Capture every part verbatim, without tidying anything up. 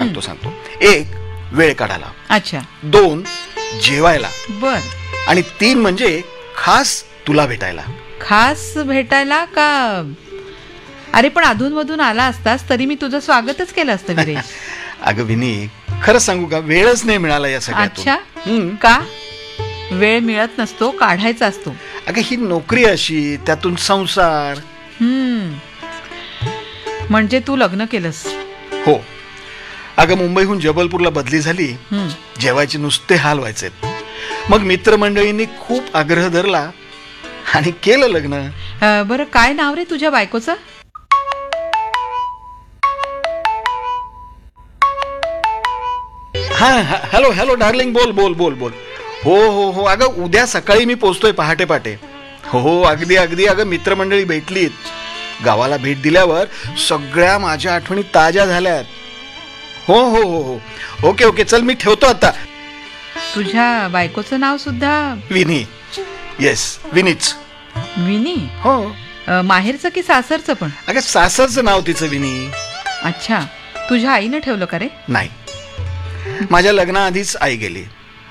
सांगतो सांगतो एक, वेळ काढायला. अच्छा. दोन, जेवायला. बर. आणि तीन म्हणजे खास तुला भेटायला. खास भेटायला का? अरे पण अधूनमधून आला असतास तरी मी तुझं स्वागतच केलं असतं विरेश. अगं विनी, खरंच सांगू का, वेळच नाही मिळाला या सगळ्यातून. अच्छा. का? वेळ मिळत नसतो, काढायचा असतो. अगं ही नोकरी अशी, त्यातून संसार. हम्म. म्हणजे तू लग्न केलंस? हो. अगं मुंबईहून जबलपूरला बदली झाली. हम्म. जेवायचे नुसते हाल व्हायचे. मग मित्रमंडळींनी खूप आग्रह धरला आणि केलं लग्न. अं, बरं काय नाव रे तुझ्या बायकोचं? हा हॅलो हॅलो डार्लिंग, बोल बोल बोल बोल. हो हो हो अगं उद्या सकाळी मी पोचतोय पहाटे पहाटे. हो हो अगदी अगदी. अगं मित्रमंडळी भेटलीत. गावाला भेट दिल्यावर सगळ्या माझ्या आठवणी ताज्या झाल्यात. हो हो हो हो ओके ओके चल मी ठेवतो आता. तुझ्या बायकोचं नाव सुद्धा विनी. येस विनीच. विनी? हो. अं, माहेरचं की सासरचं पण? अगं सासरचं नाव तिचं विनी. अच्छा. तुझ्या आईनं ठेवलं का रे? नाही, माझ्या लग्नाआधीच आई गेली.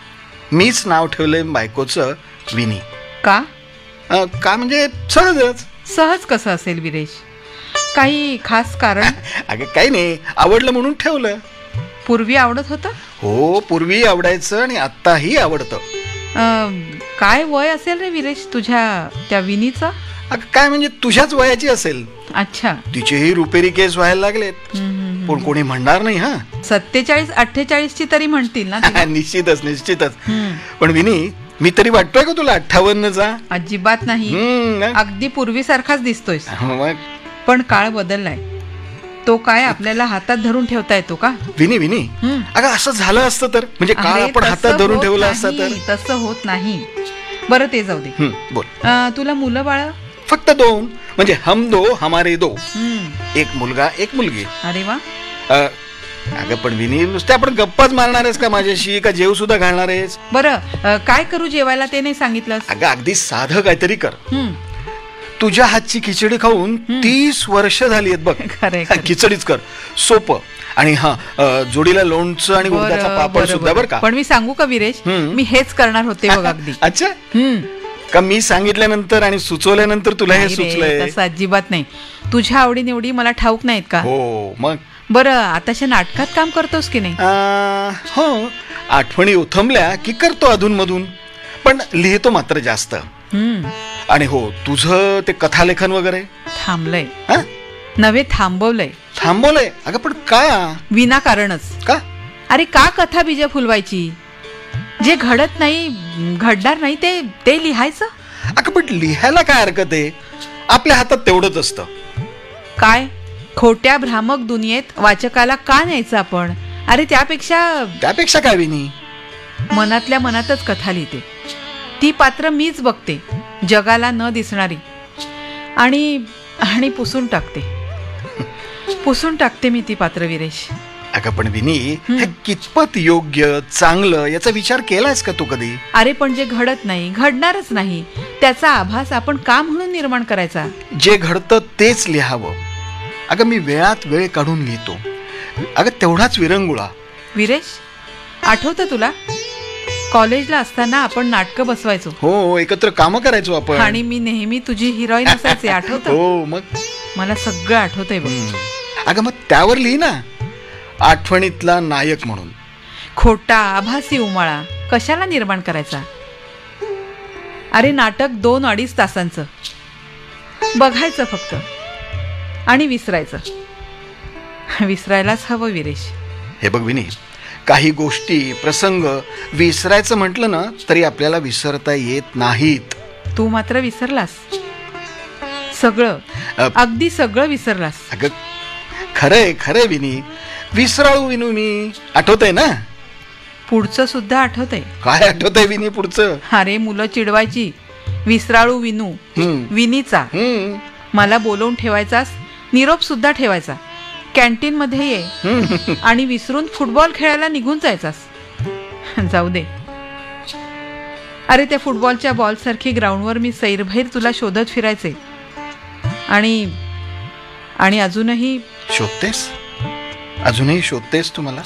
मीच नाव ठेवलंय बायकोचं विनी. का? अं, का म्हणजे सहजच. सहज कसं असेल विरेश? काही खास कारण? अगं काही नाही, आवडलं म्हणून ठेवलं. पूर्वी आवडत होतं? हो, पूर्वी आवडायचं आणि आत्ताही आवडतं. अं, काय वय असेल रे विरेश तुझ्या त्या विनीचं? अगं काय म्हणजे तुझ्याच वयाची असेल. अच्छा. तिचेही रुपेरी केस व्हायला लागलेत. हम्म, पण कोणी म्हणणार नाही. हा सत्तेचाळीस अठ्ठेचाळीस ची तरी म्हणतील ना तिला? निश्चितच निश्चितच. हम्म. पण विनी, मी तरी वाटतोय का तुला अठ्ठावन्नचा? अजिबात नाही. हम्म. अगदी पूर्वीसारखाच दिसतोयस. मग पण काळ बदललाय. तो काय आपल्याला हातात धरून ठेवता येतो का? विनी विनी हम्म. अगं असं झालं असतं तर, म्हणजे काळ अरे, आपण तसं हातात धरून होत ठेवलं नाही, असतं तर. तसं होत नाही. बरं ते जाऊ दे. हम्म, बोल. अं, तुला मुलं बाळ? फक्त दोन. म्हणजे हम दो हमारे दो. हम्म. एक मुलगा एक मुलगी. अरे वा. अ, अगं पण विनी, नुसते आपण गप्पाच मारणार आहेस का माझ्याशी, का जेव सुद्धा घालणार आहेस? बरं अं, काय करू जेवायला ते नाही सांगितलंस? अगं अगदी साधं काहीतरी कर. हम्म. तुझ्या हातची खिचडी खाऊन तीस वर्ष झाली आहेत बघ. खरंय, खरंय. खिचडीच कर, सोपं. आणि हा अ, जोडीला लोणचं आणि बरं, उडदाचा पापड बरं, सुद्धा बरं. बर का. पण मी सांगू का विरेश, हम्म. मी हेच करणार होते बघ अगदी. अच्छा. हम्म. का मी सांगितल्यानंतर आणि सुचवल्यानंतर तुला हे नाही रे, सुचलंय? तसं अजिबात नाही. तुझ्या आवडी निवडी मला ठाऊक नाहीत का? हो मग. बरं आताच्या नाटकात काम करतोस की नाही? आ, हो, आठवणी उथमल्या की करतो अधून मधून, पण लिहितो मात्र जास्त. हम्म. आणि हो, तुझं ते कथालेखन वगैरे थांबलंय. हा? नव्हे थांबवलंय. थांबवलंय? अगं पण का? विनाकारणच. का? अरे का कथा बीज फुलवायची? जे घडत नाही, घडणार नाही ते ते लिहायचं. अगं पण लिहायला काय हरकत आहे? आपल्या हातात तेवढंच असतं. काय खोट्या भ्रामक दुनियेत वाचकाला का न्यायचं आपण? अरे त्यापेक्षा त्यापेक्षा काय विनी? मनातल्या मनातच कथा लिहिते. ती पात्र मीच बघते, जगाला न दिसणारी, आणि आणि पुसून टाकते. पुसून टाकते मी ती पात्र विरेश. अगं पण विनी, हे कितपत योग्य चांगलं याचा विचार केलायस का तू कधी? अरे पण जे घडत नाही, घडणारच नाही, त्याचा आभास आपण का म्हणून निर्माण करायचा? जे घडतं तेच लिहावं. अगं मी वेळात वेळ काढून लिहितो. अगं तेवढाच विरंगुळा. विरेश, आठवतं तुला कॉलेजला असताना आपण नाटकं बसवायचो? हो, एकत्र कामं करायचो आपण. आणि मी नेहमी तुझी हिरोईन असायचे, आठवतं? हो मग. मला सगळं आठवतंय बघ. अगं मग त्यावर लिही ना, आठवणीतला नायक म्हणून. खोटा आभासी उमाळा कशाला निर्माण करायचा? अरे नाटक दोन अडीच तासांचं बघायचं फक्त आणि विसरायचं. विसरायलाच हवं विरेश. हे बघ विनी, काही गोष्टी प्रसंग विसरायचं म्हटलं ना तरी आपल्याला विसरता येत नाहीत. तू मात्र विसरलास सगळं. अ, अगदी सगळं विसरलास. अगं खरंय खरंय विनी, विसराळू विनू मी. आठवतंय ना? पुढचं सुद्धा आठवतंय. काय आठवतंय विनी पुढचं? अरे मुलं चिडवायची, विसराळू विनू, हम्म. विनीचा. हम्म. मला बोलवून ठेवायचास, निरोप सुद्धा ठेवायचा. कॅन्टीन मध्ये ये आणि विसरून फुटबॉल खेळायला निघून जायचास. जाऊ दे. अरे त्या फुटबॉलच्या बॉल सारखी ग्राउंडवर मी सैरभैर तुला शोधत फिरायचे. आणि आणि अजूनही शोधतेस? अजूनही शोधतेस तू मला?